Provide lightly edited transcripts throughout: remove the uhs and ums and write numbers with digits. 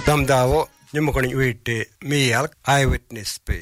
Damdavo nyumukoni uite mial eyewitness pe.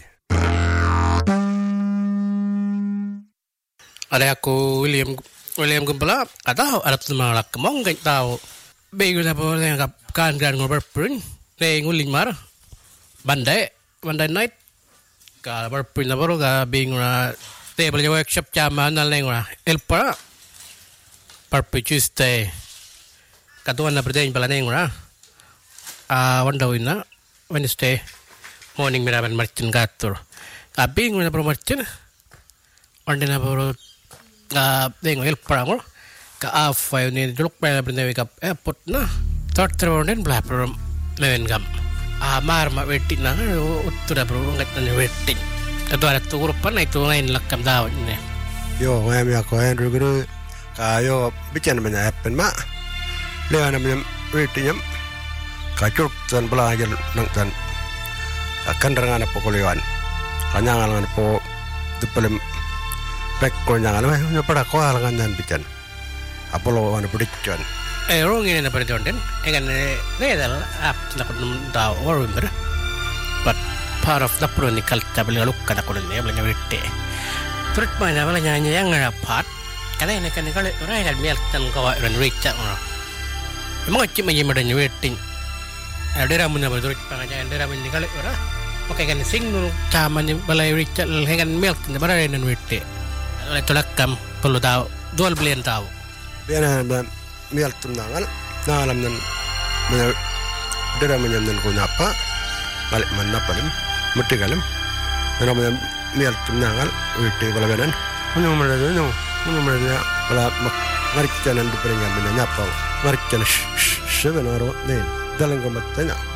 Ada aku William Gembala kata ada tumalak kemong gak tahu bego na po yang kan ngobrol nguling mar bandai night ka berpun na bro ka bingung na table workshop jaman na lengura elpa per Tuesday katuan na berdain pala nengura wanda Wednesday morning miraban marchin gatur ka bingung na bro marchin onda na bro ka dengo elpa mo ka afay ni duluk pa berdain ka airport na tortron blapper len gam mar ma wetti na uttura bro ngat na wetti kado ada turupan itu ngain lakam daw ni Yo ngam ya ko en ruguru ka yo bican mena happen ma lewana men wetti nyam ka chup tan belajar nang tan akan rangana pokolewan kanyangan po dupelem pek ko nyangan me pada ko alangan dan bican apolo wan pudicon rong ini na perjonden engan nedal ap na kun daw remember but part of the chronicle tabel lukka na kun ne blanya witte turut mana blanya yang rapat kana ne kan kale ora hal mel tan ko ran richa no mo chi mai madan wetting adera mun na turut panga adera mun kale ora oke kan sing nu taman balai richa hengan mel tan bara ran witte ala tulakam perlu daw dual blend daw biana mialtum nangal nangalam nan mana dera menyandan ko napa balik mana palim mesti kalam mana mana mialtum nangal wite bala benan mun mana bala ngarik jalan du perengan bena nyapa ngarik jalan sebenarnya ne dalam komatnya